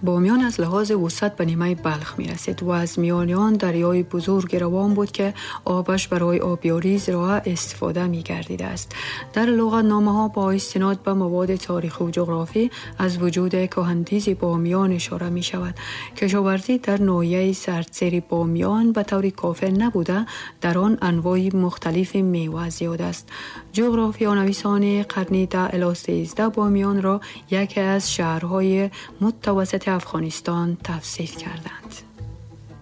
بامیان از لحاظ وسعت به نیمه بلخ می رسید و از میان آن دریای بزرگ روان بود که آبش برای آبیاری زراعت استفاده می گردیده است. در لغتنامه ها با استناد به مواد تاریخی و جغرافی از وجود کهنتیز بامیان اشاره می شود. کشاورزی در ناحیه سردسیر بامیان به طور کافی نبوده، در آن انواع مختلف میوه زیاد است. جغرافیانویسان قرن 10 الی 13 بامیان را یکی از شهرهای متوسط افغانستان توصیف کردند.